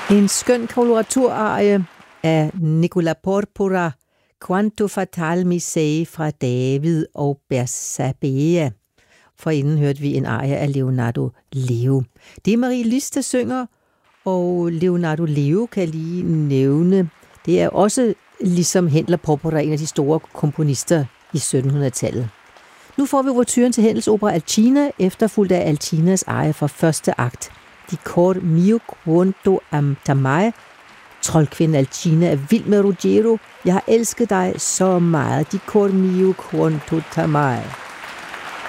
En skøn koloratur-arie af Nicola Porpora, Quanto fatal mi sei fra David og Bersabea. Forinden hørte vi en arie af Leonardo Leo. Det er Marie Lis, der synger, og Leonardo Leo kan lige nævne. Det er også ligesom Händel og Porpora en af de store komponister i 1700-tallet. Nu får vi ouverturen til Händels opera Alcina, efterfulgt af Alcinas arie fra første akt. Di cor mio quanto amata mai. Troldkvinden Alcina er vild med Ruggiero. Jeg har elsket dig så meget. Di cor mio quanto amai.